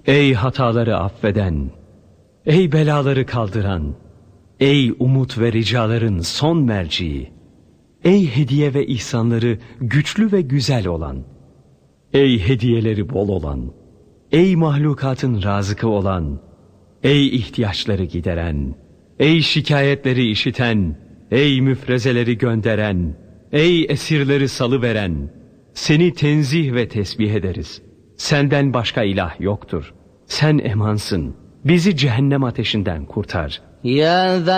Ey hataları affeden, ey belaları kaldıran, ey umut ve ricaların son merciği, ey hediye ve ihsanları güçlü ve güzel olan, ey hediyeleri bol olan, ey mahlukatın razıkı olan, ey ihtiyaçları gideren, ey şikayetleri işiten, ey müfrezeleri gönderen, ey esirleri salıveren, seni tenzih ve tesbih ederiz. Senden başka ilah yoktur. Sen emansın. Bizi cehennem ateşinden kurtar. Ya